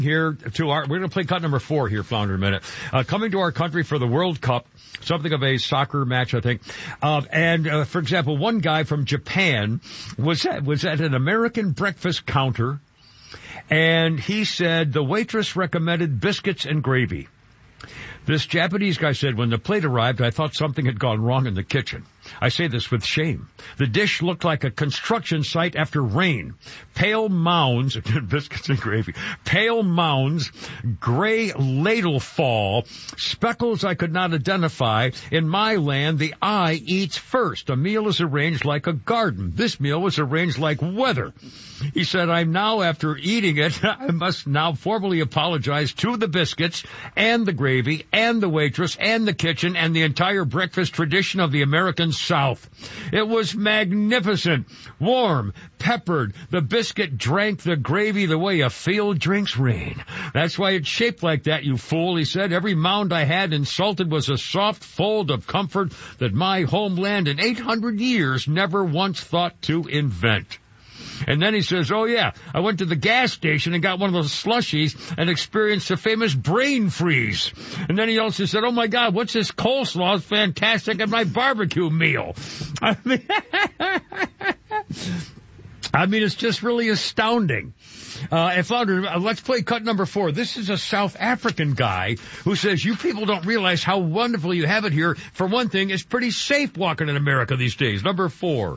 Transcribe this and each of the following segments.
Here we're going to play cut number 4 here, Flounder, in a minute. Coming to our country for the World Cup, something of a soccer match, I think. For example, one guy from Japan was at an American breakfast counter, and he said the waitress recommended biscuits and gravy. This Japanese guy said, when the plate arrived, I thought something had gone wrong in the kitchen. I say this with shame. The dish looked like a construction site after rain. Pale mounds, biscuits and gravy, pale mounds, gray ladle fall, speckles I could not identify. In my land, the eye eats first. A meal is arranged like a garden. This meal was arranged like weather. He said, after eating it, I must now formally apologize to the biscuits and the gravy and the waitress and the kitchen and the entire breakfast tradition of the American South. It was magnificent, warm, peppered. The biscuit drank the gravy the way a field drinks rain. That's why it's shaped like that, you fool, he said. Every mound I had insulted was a soft fold of comfort that my homeland in 800 years never once thought to invent. And then he says, I went to the gas station and got one of those slushies and experienced the famous brain freeze. And then he also said, oh my God, what's this coleslaw? It's fantastic at my barbecue meal. I mean, it's just really astounding. And Flounder, let's play cut number 4. This is a South African guy who says, you people don't realize how wonderful you have it here. For one thing, it's pretty safe walking in America these days. Number 4.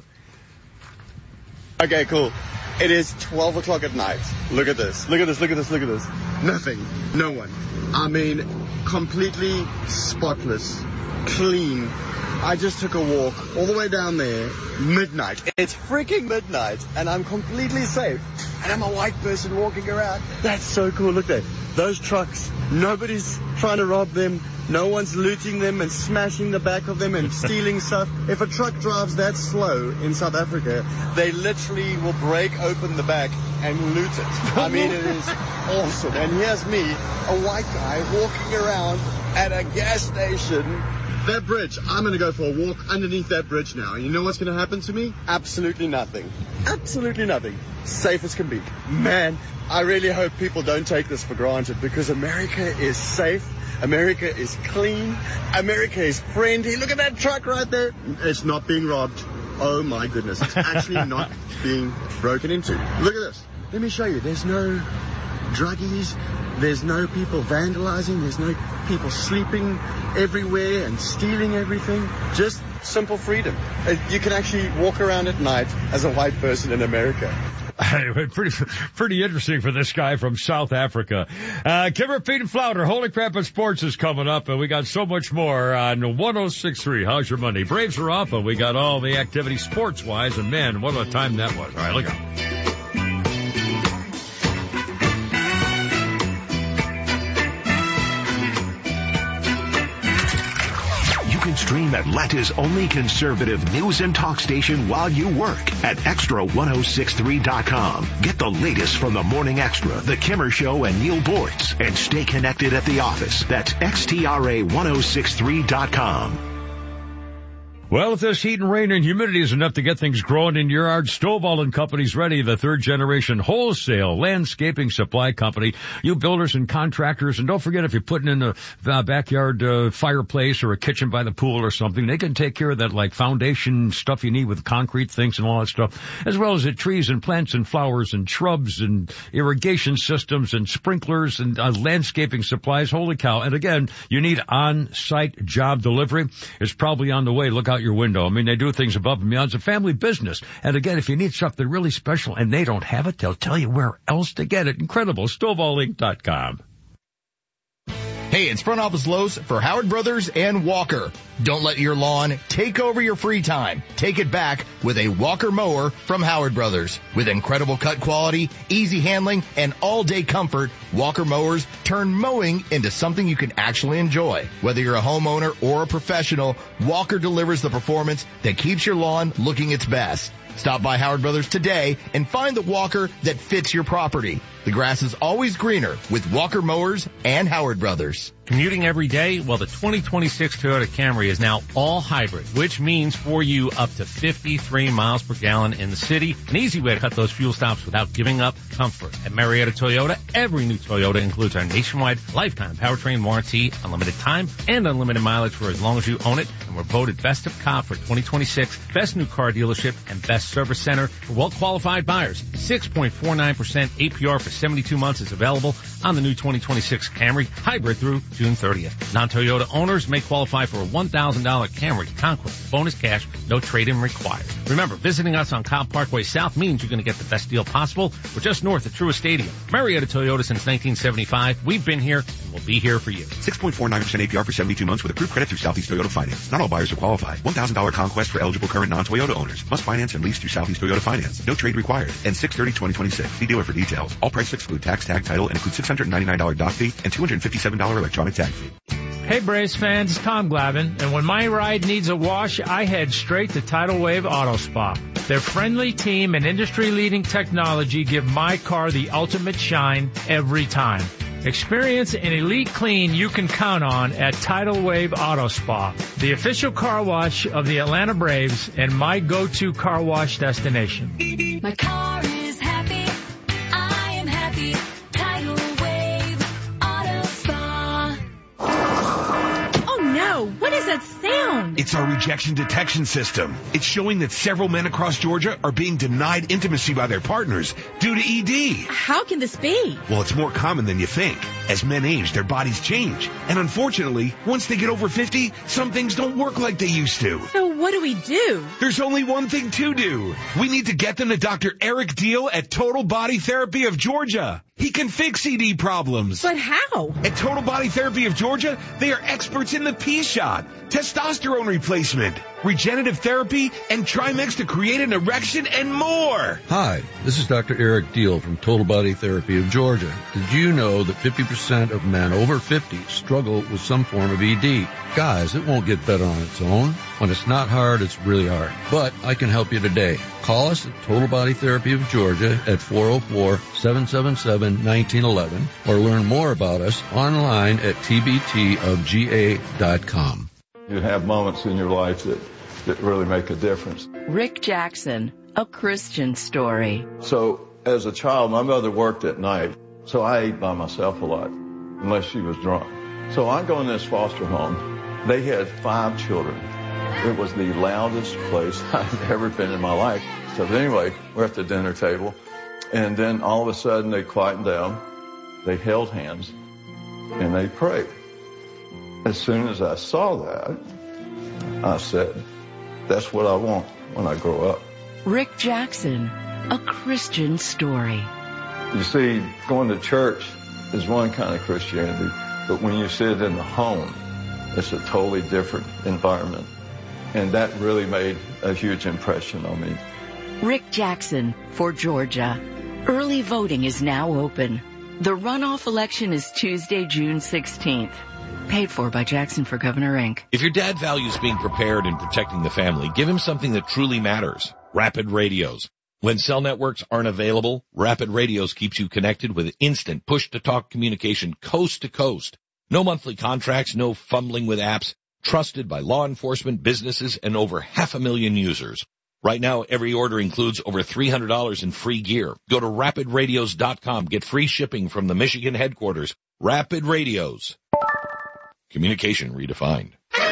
Okay, cool. It is 12 o'clock at night. Look at this. Look at this. Look at this. Look at this. Nothing. No one. I mean, completely spotless. Clean. I just took a walk all the way down there. Midnight. It's freaking midnight. And I'm completely safe. And I'm a white person walking around. That's so cool. Look there. Those trucks. Nobody's trying to rob them. No one's looting them and smashing the back of them and stealing stuff. If a truck drives that slow in South Africa, they literally will break open the back and loot it. I mean, it is awesome. And here's me, a white guy, walking around at a gas station. That bridge, I'm going to go for a walk underneath that bridge now. You know what's going to happen to me? Absolutely nothing. Absolutely nothing. Safe as can be. Man, I really hope people don't take this for granted, because America is safe. America is clean. America is friendly. Look at that truck right there. It's not being robbed. Oh my goodness. It's actually not being broken into. Look at this. Let me show you. There's no druggies. There's no people vandalizing. There's no people sleeping everywhere and stealing everything. Just simple freedom. You can actually walk around at night as a white person in America. Pretty interesting for this guy from South Africa. Kimmer, Pete, and Flounder, Holy Crap and Sports is coming up, and we got so much more on 106.3. How's your Monday? Braves are off, and we got all the activity sports-wise, and man, what a time that was. All right, look out. Stream Atlanta's only conservative news and talk station while you work at Extra1063.com. Get the latest from the Morning Extra, The Kimmer Show, and Neil Boyce, and stay connected at the office. That's XTRA1063.com. Well, if this heat and rain and humidity is enough to get things growing in your yard, Stovall & Company's ready, the third-generation wholesale landscaping supply company. You builders and contractors, and don't forget, if you're putting in a backyard fireplace or a kitchen by the pool or something, they can take care of that, like foundation stuff you need with concrete things and all that stuff, as well as the trees and plants and flowers and shrubs and irrigation systems and sprinklers and landscaping supplies. Holy cow. And again, you need on-site job delivery. It's probably on the way. Look out your window. I mean, they do things above and beyond. It's a family business. And again, if you need something really special and they don't have it, they'll tell you where else to get it. Incredible. StovallInc.com. Hey, it's Front Office Lowe's for Howard Brothers and Walker. Don't let your lawn take over your free time. Take it back with a Walker mower from Howard Brothers. With incredible cut quality, easy handling, and all-day comfort, Walker mowers turn mowing into something you can actually enjoy. Whether you're a homeowner or a professional, Walker delivers the performance that keeps your lawn looking its best. Stop by Howard Brothers today and find the Walker that fits your property. The grass is always greener with Walker mowers and Howard Brothers. Commuting every day? Well, the 2026 Toyota Camry is now all hybrid, which means for you up to 53 miles per gallon in the city. An easy way to cut those fuel stops without giving up comfort. At Marietta Toyota, every new Toyota includes our nationwide lifetime powertrain warranty, unlimited time, and unlimited mileage for as long as you own it. And we're voted Best of COP for 2026, Best New Car Dealership, and Best Service Center for well-qualified buyers. 6.49% APR for 72 months is available on the new 2026 Camry hybrid through June 30th. Non-Toyota owners may qualify for a $1,000 Camry Conquest bonus cash, no trade-in required. Remember, visiting us on Cobb Parkway South means you're going to get the best deal possible. We're just north of Truist Stadium. Marietta Toyota since 1975. We've been here and we'll be here for you. 6.49% APR for 72 months with approved credit through Southeast Toyota Finance. Not all buyers are qualified. $1,000 Conquest for eligible current non-Toyota owners. Must finance and lease through Southeast Toyota Finance. No trade required. And 6/30/2026. See dealer for details. All prices exclude tax, tag, title, and include $699 dock fee and $257 electronic tag fee. Hey Braves fans, it's Tom Glavine, and when my ride needs a wash, I head straight to Tidal Wave Auto Spa. Their friendly team and industry-leading technology give my car the ultimate shine every time. Experience an elite clean you can count on at Tidal Wave Auto Spa, the official car wash of the Atlanta Braves and my go-to car wash destination. My car is happy. I am happy. Tidal Wave Auto Spa. Oh no, what is that sound? It's our rejection detection system. It's showing that several men across Georgia are being denied intimacy by their partners due to ED. How can this be? Well, it's more common than you think. As men age, their bodies change. And unfortunately, once they get over 50, some things don't work like they used to. So what do we do? There's only one thing to do. We need to get them to Dr. Eric Deal at Total Body Therapy of Georgia. He can fix ED problems. But how? At Total Body Therapy of Georgia, they are experts in the P-shot, testosterone replacement, regenerative therapy, and Trimex to create an erection and more. Hi, this is Dr. Eric Deal from Total Body Therapy of Georgia. Did you know that 50% of men over 50 struggle with some form of ED? Guys, it won't get better on its own. When it's not hard, it's really hard. But I can help you today. Call us at Total Body Therapy of Georgia at 404-777-1911 or learn more about us online at tbtofga.com. You have moments in your life that really make a difference. Rick Jackson, A Christian Story. So as a child, my mother worked at night, so I ate by myself a lot, unless she was drunk. So I go in this foster home. They had 5 children. It was the loudest place I've ever been in my life. So anyway, we're at the dinner table, and then all of a sudden they quieted down, they held hands, and they prayed. As soon as I saw that, I said, that's what I want when I grow up. Rick Jackson, A Christian Story. You see, going to church is one kind of Christianity, but when you sit in the home, it's a totally different environment. And that really made a huge impression on me. Rick Jackson for Georgia. Early voting is now open. The runoff election is Tuesday, June 16th. Paid for by Jackson for Governor, Inc. If your dad values being prepared and protecting the family, give him something that truly matters. Rapid Radios. When cell networks aren't available, Rapid Radios keeps you connected with instant push-to-talk communication coast to coast. No monthly contracts, no fumbling with apps. Trusted by law enforcement, businesses, and over 500,000 users. Right now, every order includes over $300 in free gear. Go to rapidradios.com. Get free shipping from the Michigan headquarters. Rapid Radios. Communication redefined.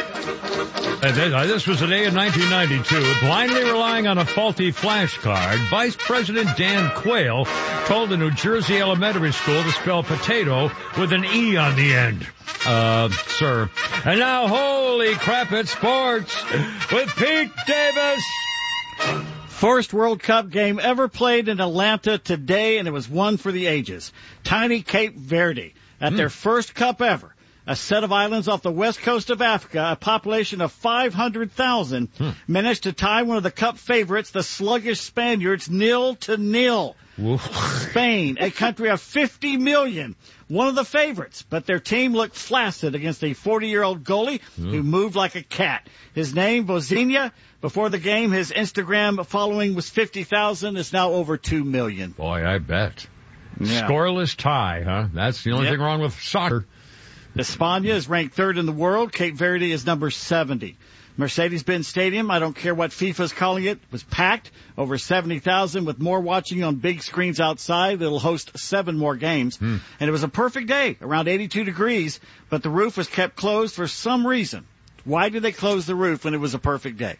This was a day in 1992. Blindly relying on a faulty flashcard, Vice President Dan Quayle told the New Jersey elementary school to spell potato with an E on the end. Sir. And now, holy crap, it's sports with Pete Davis. First World Cup game ever played in Atlanta today, and it was one for the ages. Tiny Cape Verde, at their first cup ever. A set of islands off the west coast of Africa, a population of 500,000, managed to tie one of the cup favorites, the sluggish Spaniards, 0-0. Spain, a country of 50 million, one of the favorites, but their team looked flaccid against a 40-year-old goalie who moved like a cat. His name, Vozinha. Before the game, his Instagram following was 50,000. It's now over 2 million. Boy, I bet. Yeah. Scoreless tie, huh? That's the only thing wrong with soccer. España is ranked third in the world. Cape Verde is number 70. Mercedes-Benz Stadium, I don't care what FIFA's calling it, was packed. Over 70,000 with more watching on big screens outside. It'll host 7 more games. And it was a perfect day, around 82 degrees, but the roof was kept closed for some reason. Why did they close the roof when it was a perfect day?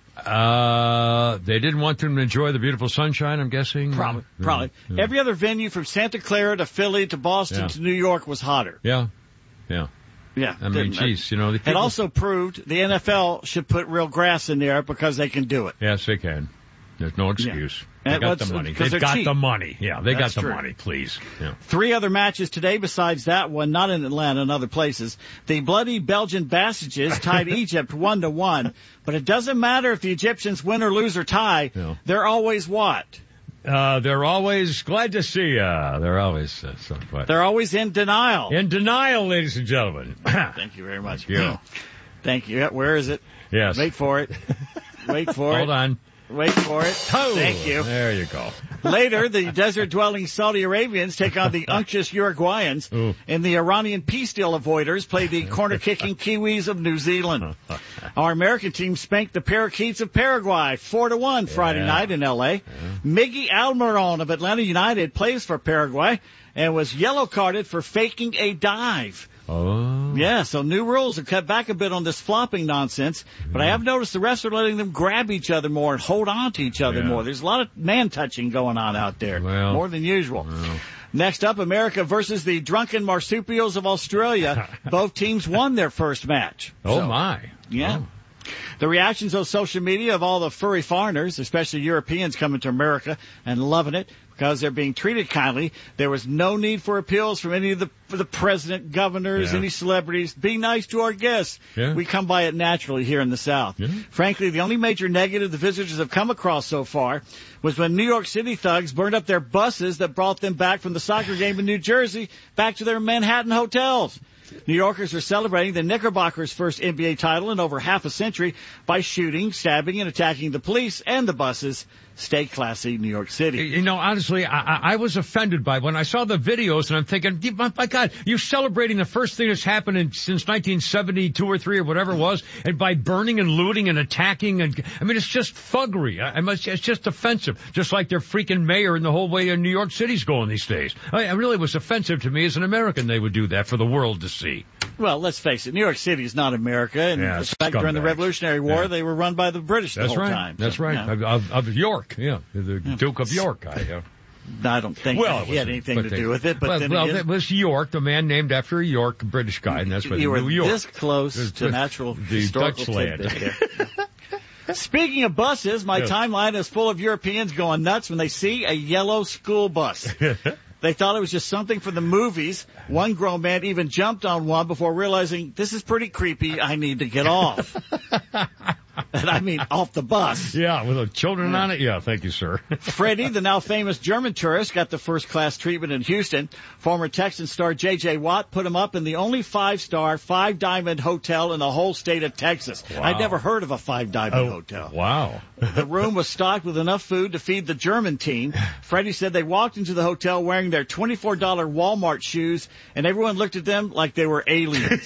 They didn't want them to enjoy the beautiful sunshine, I'm guessing. Probably. Yeah. Every other venue from Santa Clara to Philly to Boston to New York was hotter. Yeah. Yeah. I mean, geez, you know. The people... It also proved the NFL should put real grass in there because they can do it. Yes, they can. There's no excuse. Yeah. They got the money. They've got cheap. the money. Yeah, they That's got the true. money, please. Yeah. 3 other matches today besides that one, not in Atlanta and other places. The bloody Belgian Bassages tied Egypt 1-1, but it doesn't matter if the Egyptians win or lose or tie. Yeah. They're always what? They're always glad to see you. They're always They're always in denial. In denial, ladies and gentlemen. Thank you very much. Thank you. Thank you. Where is it? Yes. Wait for it. Wait for it. Hold on. Wait for it. Oh, thank you. There you go. Later, the desert-dwelling Saudi Arabians take on the unctuous Uruguayans, and the Iranian peace deal avoiders play the corner-kicking Kiwis of New Zealand. Our American team spanked the Parakeets of Paraguay 4-1 Friday night in L.A. Miggy Almiron of Atlanta United plays for Paraguay and was yellow-carded for faking a dive. Oh. Yeah, so new rules have cut back a bit on this flopping nonsense, but I have noticed the refs are letting them grab each other more and hold on to each other more. There's a lot of man-touching going on out there, more than usual. Next up, America versus the drunken marsupials of Australia. Both teams won their first match. My. Yeah. The reactions on social media of all the furry foreigners, especially Europeans coming to America and loving it because they're being treated kindly. There was no need for appeals from any of the president, governors, any celebrities. Be nice to our guests. We come by it naturally here in the South. Frankly, the only major negative the visitors have come across so far was when New York City thugs burned up their buses that brought them back from the soccer game in New Jersey back to their Manhattan hotels. New Yorkers are celebrating the Knickerbockers' first NBA title in over half a century by shooting, stabbing, and attacking the police and the buses. Stay classy, New York City. You know, honestly, I was offended by when I saw the videos, and I'm thinking, my God, you're celebrating the first thing that's happened since 1972 or 3 or whatever it was, and by burning and looting and attacking, and I mean, it's just thuggery. It's just offensive, just like their freaking mayor and the whole way New York City's going these days. It really was offensive to me as an American they would do that for the world to see. Well, let's face it, New York City is not America, and in fact, during the Revolutionary War, they were run by the British the whole time. That's right. Of York, the Duke of York guy. I don't think he had anything to do with it, but it was York, the man named after a York British guy, and that's what you were New York. This close to natural the historical Dutch land. There. Speaking of buses, my timeline is full of Europeans going nuts when they see a yellow school bus. They thought it was just something from the movies. One grown man even jumped on one before realizing, this is pretty creepy, I need to get off. And I mean off the bus. Yeah, with the children on it? Yeah, thank you, sir. Freddie, the now famous German tourist, got the first-class treatment in Houston. Former Texan star J.J. Watt put him up in the only 5-star, 5-diamond hotel in the whole state of Texas. Wow. I'd never heard of a 5-diamond hotel. Wow. The room was stocked with enough food to feed the German team. Freddie said they walked into the hotel wearing their $24 Walmart shoes, and everyone looked at them like they were aliens.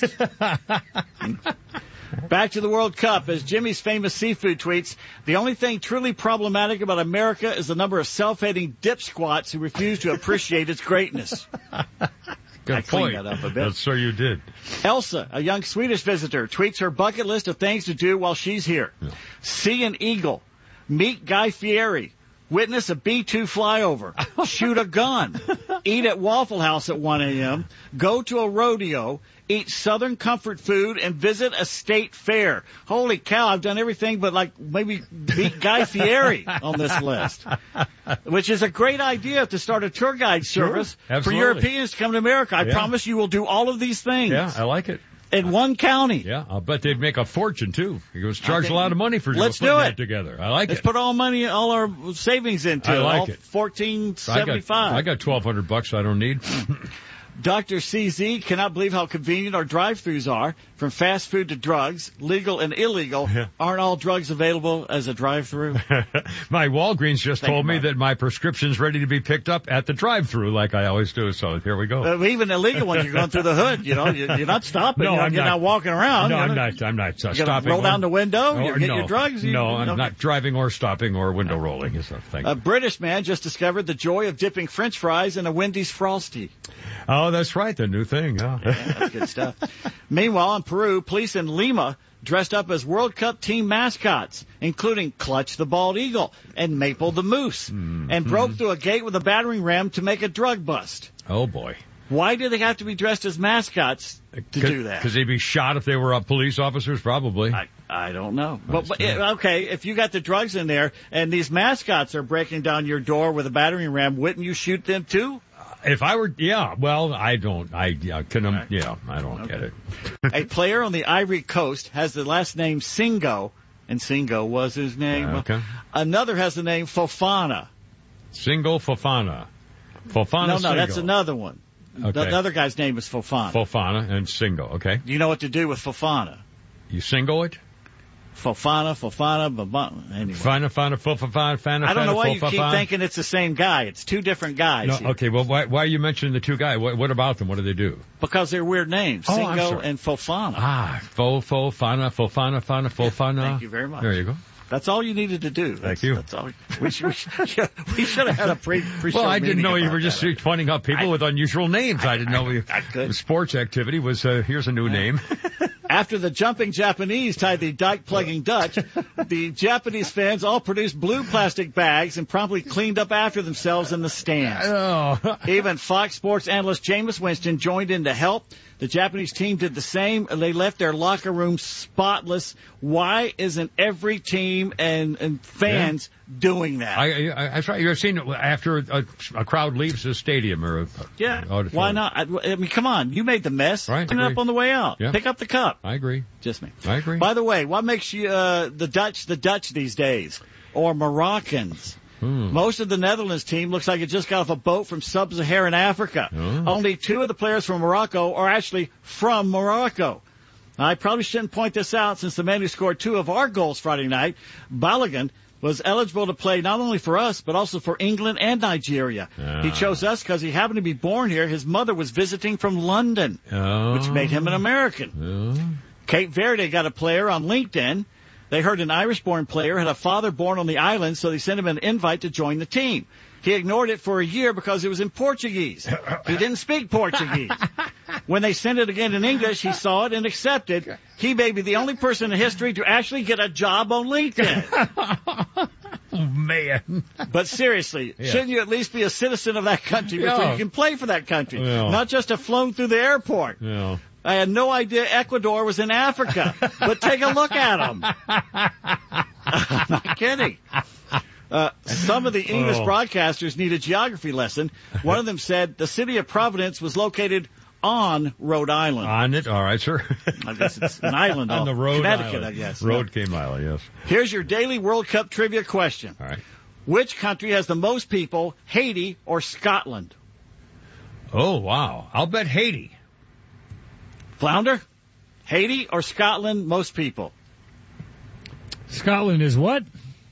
Back to the World Cup, as Jimmy's famous seafood tweets, the only thing truly problematic about America is the number of self-hating dipsquats who refuse to appreciate its greatness. Good I point. Cleaned that up a bit. That's so you did. Elsa, a young Swedish visitor, tweets her bucket list of things to do while she's here. See an eagle, meet Guy Fieri, witness a B-2 flyover, shoot a gun, eat at Waffle House at 1 a.m., go to a rodeo, eat Southern comfort food, and visit a state fair. Holy cow, I've done everything but maybe meet Guy Fieri on this list. Which is a great idea to start a tour guide service for Europeans to come to America. I promise you will do all of these things. Yeah, I like it. In one county. Yeah, I'll bet they'd make a fortune, too. He was charged a lot of money for Let's putting do that it together. I like Let's it. put all our savings into I like it. it. $14.75. I got $1,200 I don't need. Dr. CZ cannot believe how convenient our drive-thrus are. From fast food to drugs, legal and illegal, aren't all drugs available as a drive-thru? My Walgreens just told me that my prescription's ready to be picked up at the drive-thru like I always do, so here we go. Even illegal ones, you're going through the hood, you're not stopping, No, you're not walking around. No, I'm not You're stopping. roll down the window, Oh, you get your drugs? I'm not driving or stopping or window rolling is a thing. A British man just discovered the joy of dipping French fries in a Wendy's Frosty. Oh, that's right, the new thing. Oh. Yeah, that's good stuff. Meanwhile, in Peru, police in Lima dressed up as World Cup team mascots, including Clutch the Bald Eagle and Maple the Moose, and broke through a gate with a battering ram to make a drug bust. Oh, boy. Why do they have to be dressed as mascots to do that? Because they'd be shot if they were police officers, probably. I don't know. But okay, if you got the drugs in there and these mascots are breaking down your door with a battering ram, wouldn't you shoot them too? If I were, well, I don't get it. A player on the Ivory Coast has the last name Singo, and Singo was his name. Okay. Another has the name Fofana. Singo Fofana. Fofana No, Singo. that's another one. Okay. The other guy's name is Fofana. Fofana and Singo, okay. Do you know what to do with Fofana? You single it? Fofana, anyway. Fofana. I don't know why you keep thinking it's the same guy. It's two different guys. No, okay, well, why are you mentioning the two guys? What about them? What do they do? Because they're weird names. Oh, Singo and Fofana. Fofana. Thank you very much. There you go. That's all you needed to do. Thank you. That's all. We should have had a pre-show. Well, I didn't know you were just that. pointing out people with unusual names. I didn't know the sports activity was, here's a new name. After the jumping Japanese tied the dike-plugging Dutch, the Japanese fans all produced blue plastic bags and promptly cleaned up after themselves in the stands. Oh. Even Fox Sports analyst Jameis Winston joined in to help. The Japanese team did the same. They left their locker room spotless. Why isn't every team and fans doing that? That's right. You've seen it after a crowd leaves the stadium or auditorium. Why not? I mean, come on. You made the mess. Right. Clean it up on the way out. Yeah. Pick up the cup. I agree. Just me. I agree. By the way, what makes you the Dutch these days, or Moroccans? Most of the Netherlands team looks like it just got off a boat from sub-Saharan Africa. Only 2 of the players from Morocco are actually from Morocco. I probably shouldn't point this out since the man who scored 2 of our goals Friday night, Balogun, was eligible to play not only for us, but also for England and Nigeria. He chose us because he happened to be born here. His mother was visiting from London, which made him an American. Cape Verde got a player on LinkedIn. They heard an Irish-born player had a father born on the island, so they sent him an invite to join the team. He ignored it for a year because it was in Portuguese. He didn't speak Portuguese. When they sent it again in English, he saw it and accepted. He may be the only person in history to actually get a job on LinkedIn. Oh, man. But seriously, shouldn't you at least be a citizen of that country before you can play for that country? Not just have flown through the airport. I had no idea Ecuador was in Africa, but take a look at them. I'm not kidding. Some of the English broadcasters need a geography lesson. One of them said the city of Providence was located on Rhode Island. On it? All right, sir. I guess it's an island. On the Rhode Connecticut, Island. I guess. Rhode came Island, yes. Here's your daily World Cup trivia question. All right. Which country has the most people, Haiti or Scotland? Oh, wow. I'll bet Haiti. Flounder? Haiti or Scotland, most people? Scotland is what?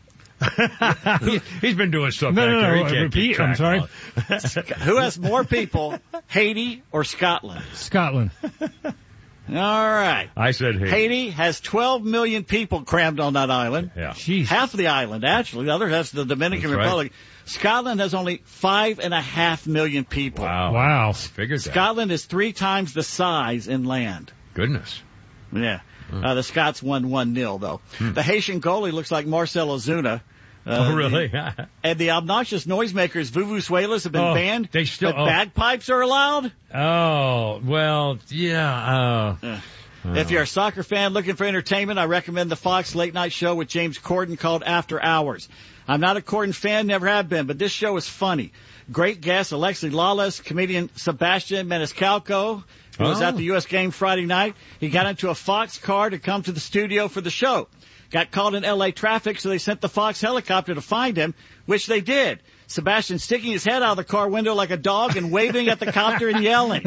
He's been doing stuff No, back there. He no, can't repeat. keep track. I'm sorry. Who has more people, Haiti or Scotland? Scotland. All right. I said Haiti. Haiti has 12 million people crammed on that island. Yeah. Jeez. Half of the island, actually. The other half's the Dominican That's Republic. Right. Scotland has only 5.5 million people. Wow. Figured that. Scotland is 3 times the size in land. Goodness. Yeah. The Scots won 1-0, though. The Haitian goalie looks like Marcel Ozuna. Oh, really? And the obnoxious noisemakers, vuvuzuelas, have been banned. They still, but bagpipes are allowed? Oh, well, yeah. If you're a soccer fan looking for entertainment, I recommend the Fox late night show with James Corden called After Hours. I'm not a Corden fan, never have been, but this show is funny. Great guest, Alexi Lawless, comedian Sebastian Maniscalco, who was at the U.S. game Friday night. He got into a Fox car to come to the studio for the show. Got caught in L.A. traffic, so they sent the Fox helicopter to find him, which they did. Sebastian sticking his head out of the car window like a dog and waving at the copter and yelling.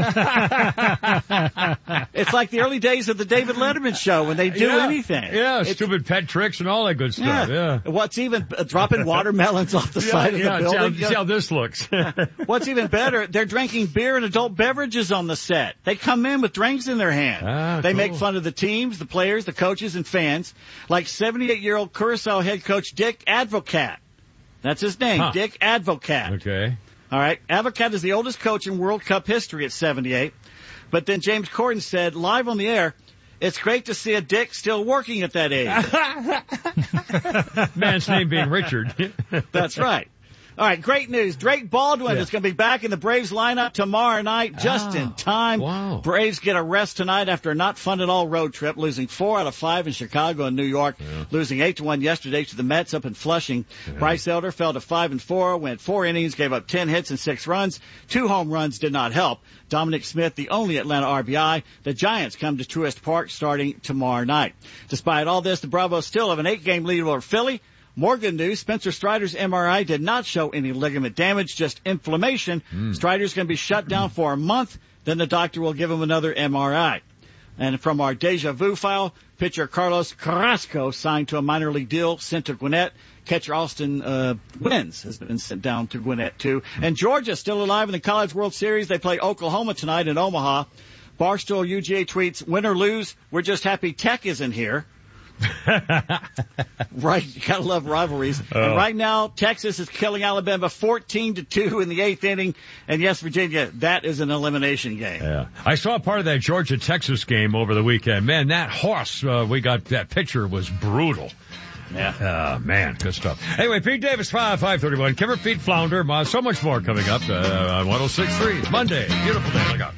It's like the early days of the David Letterman show when they do anything. Yeah, stupid pet tricks and all that good stuff. Yeah. What's even dropping watermelons off the side of the building. See how this looks. What's even better, they're drinking beer and adult beverages on the set. They come in with drinks in their hand. They make fun of the teams, the players, the coaches, and fans, like 78-year-old Curaçao head coach Dick Advocat. That's his name, Dick Advocat. Okay. All right. Advocat is the oldest coach in World Cup history at 78. But then James Corden said, live on the air, it's great to see a Dick still working at that age. Man's name being Richard. That's right. All right, great news. Drake Baldwin is going to be back in the Braves lineup tomorrow night, just in time. Wow. Braves get a rest tonight after a not fun at all road trip, losing 4 out of 5 in Chicago and New York, losing 8-1 yesterday to the Mets up in Flushing. Bryce Elder fell to 5-4, went 4 innings, gave up 10 hits and 6 runs. 2 home runs did not help. Dominic Smith, the only Atlanta RBI. The Giants come to Truist Park starting tomorrow night. Despite all this, the Bravos still have an 8-game lead over Philly. More good news, Spencer Strider's MRI did not show any ligament damage, just inflammation. Strider's going to be shut down for a month, then the doctor will give him another MRI. And from our Deja Vu file, pitcher Carlos Carrasco signed to a minor league deal, sent to Gwinnett. Catcher Austin Wins has been sent down to Gwinnett, too. And Georgia still alive in the College World Series. They play Oklahoma tonight in Omaha. Barstool UGA tweets, win or lose, we're just happy Tech isn't here. Right, you gotta love rivalries. And right now, Texas is killing Alabama 14-2 in the 8th inning. And yes, Virginia, that is an elimination game. Yeah, I saw part of that Georgia-Texas game over the weekend. Man, that horse we got that picture was brutal. Yeah. Man, good stuff. Anyway, Pete Davis, 531. Kimmer, Pete Flounder, so much more coming up on 106.3. It's Monday. Beautiful day. Look out.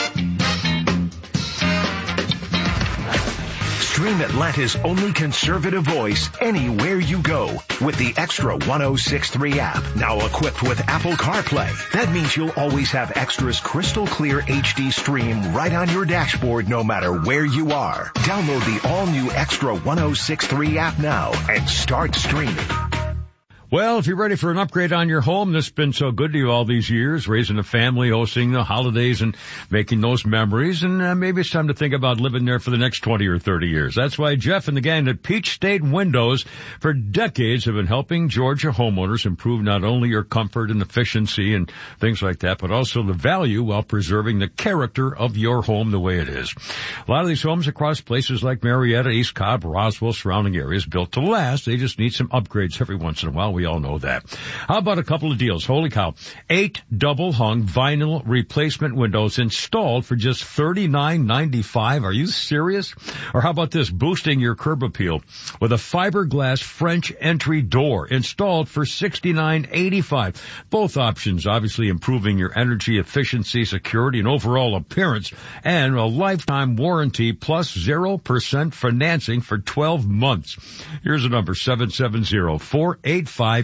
Stream Atlanta's only conservative voice anywhere you go with the Extra 106.3 app. Now equipped with Apple CarPlay. That means you'll always have Extra's crystal clear HD stream right on your dashboard no matter where you are. Download the all-new Extra 106.3 app now and start streaming. Well, if you're ready for an upgrade on your home that's been so good to you all these years, raising a family, hosting the holidays, and making those memories, and maybe it's time to think about living there for the next 20 or 30 years. That's why Jeff and the gang at Peach State Windows for decades have been helping Georgia homeowners improve not only your comfort and efficiency and things like that, but also the value while preserving the character of your home the way it is. A lot of these homes across places like Marietta, East Cobb, Roswell, surrounding areas built to last. They just need some upgrades every once in a while. We all know that. How about a couple of deals? Holy cow. 8 double-hung vinyl replacement windows installed for just $39.95. Are you serious? Or how about this? Boosting your curb appeal with a fiberglass French entry door installed for $69.85. Both options obviously improving your energy efficiency, security, and overall appearance, and a lifetime warranty plus 0% financing for 12 months. Here's a number, 770-485-8011.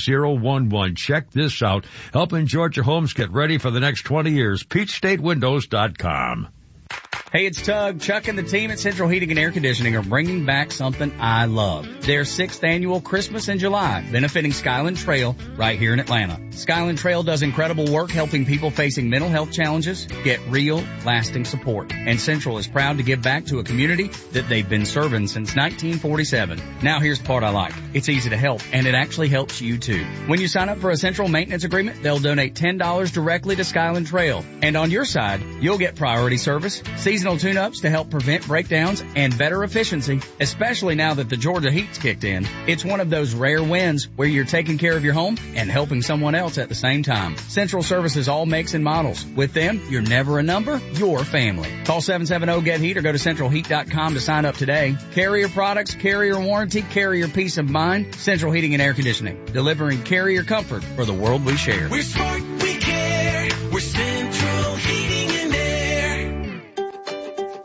Check this out. Helping Georgia homes get ready for the next 20 years. PeachStateWindows.com. Hey, it's Tug. Chuck and the team at Central Heating and Air Conditioning are bringing back something I love. Their 6th annual Christmas in July, benefiting Skyland Trail right here in Atlanta. Skyland Trail does incredible work helping people facing mental health challenges get real, lasting support. And Central is proud to give back to a community that they've been serving since 1947. Now here's the part I like. It's easy to help, and it actually helps you too. When you sign up for a Central maintenance agreement, they'll donate $10 directly to Skyland Trail. And on your side, you'll get priority service, seasonal tune-ups to help prevent breakdowns, and better efficiency, especially now that the Georgia heat's kicked in. It's one of those rare wins where you're taking care of your home and helping someone else at the same time. Central services all makes and models. With them, you're never a number, you're family. Call 770-GET-HEAT or go to centralheat.com to sign up today. Carrier products, carrier warranty, carrier peace of mind. Central Heating and Air Conditioning, delivering carrier comfort for the world we share. We're smart, we care. We're Central Heating and Air.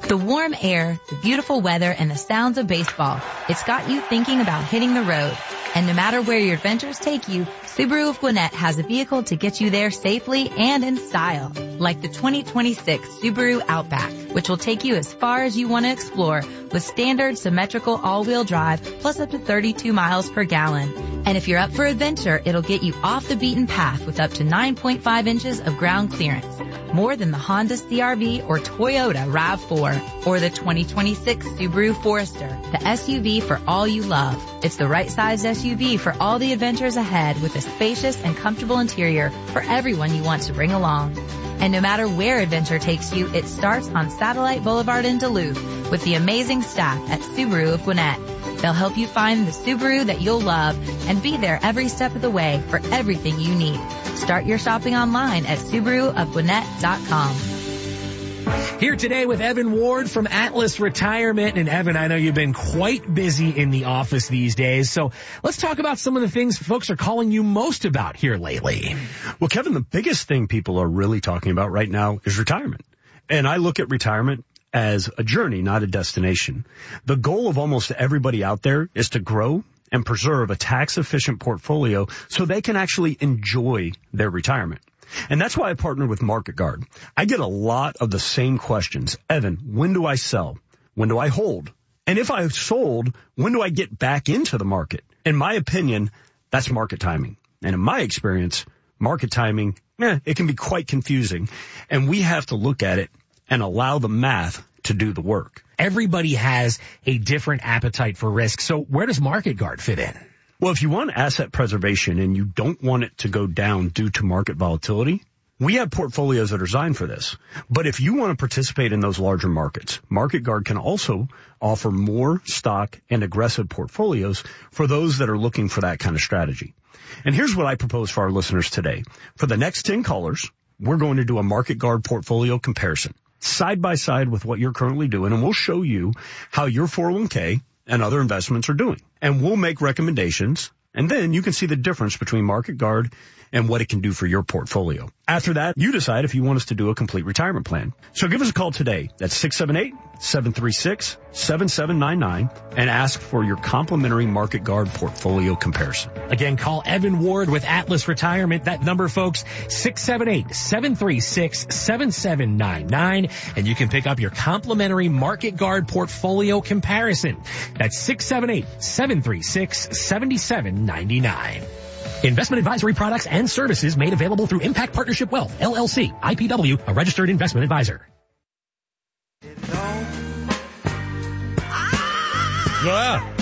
The warm air, the beautiful weather, and the sounds of baseball. It's got you thinking about hitting the road. And no matter where your adventures take you, Subaru of Gwinnett has a vehicle to get you there safely and in style. Like the 2026 Subaru Outback, which will take you as far as you want to explore with standard symmetrical all-wheel drive plus up to 32 miles per gallon. And if you're up for adventure, it'll get you off the beaten path with up to 9.5 inches of ground clearance. More than the Honda CR-V or Toyota RAV4 or the 2026 Subaru Forester, the SUV for all you love. It's the right size SUV for all the adventures ahead with a spacious and comfortable interior for everyone you want to bring along. And no matter where adventure takes you, it starts on Satellite Boulevard in Duluth with the amazing staff at Subaru of Gwinnett. They'll help you find the Subaru that you'll love and be there every step of the way for everything you need. Start your shopping online at SubaruofGwinnett.com. Here today with Evan Ward from Atlas Retirement. And Evan, I know you've been quite busy in the office these days. So let's talk about some of the things folks are calling you most about here lately. Well, Kevin, the biggest thing people are really talking about right now is retirement. And I look at retirement as a journey, not a destination. The goal of almost everybody out there is to grow and preserve a tax-efficient portfolio so they can actually enjoy their retirement. And that's why I partnered with Market Guard. I get a lot of the same questions. Evan, when do I sell? When do I hold? And if I've sold, when do I get back into the market? In my opinion, that's market timing. And in my experience, market timing, it can be quite confusing. And we have to look at it and allow the math to do the work. Everybody has a different appetite for risk. So where does Market Guard fit in? Well, if you want asset preservation and you don't want it to go down due to market volatility, we have portfolios that are designed for this. But if you want to participate in those larger markets, Market Guard can also offer more stock and aggressive portfolios for those that are looking for that kind of strategy. And here's what I propose for our listeners today. For the next 10 callers, we're going to do a Market Guard portfolio comparison side by side with what you're currently doing, and we'll show you how your 401k and other investments are doing. And we'll make recommendations, and then you can see the difference between Market Guard and what it can do for your portfolio. After that, you decide if you want us to do a complete retirement plan. So give us a call today. That's 678-736-7799 and ask for your complimentary Market Guard portfolio comparison. Again, call Evan Ward with Atlas Retirement. That number, folks, 678-736-7799. And you can pick up your complimentary Market Guard portfolio comparison. That's 678-736-7799. Investment advisory products and services made available through Impact Partnership Wealth, LLC, IPW, a registered investment advisor. Yeah.